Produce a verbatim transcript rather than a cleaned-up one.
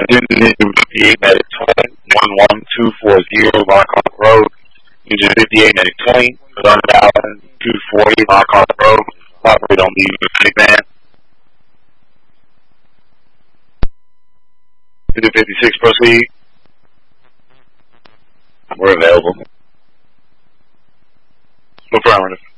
Engine fifty-eight Medic twenty, one one two four zero Lockhart Road. Engine fifty-eight Medic twenty, one thousand two forty Lockhart Road. Operate on leave with Medic Man. Engine fifty-six, proceed. We're available. Affirmative.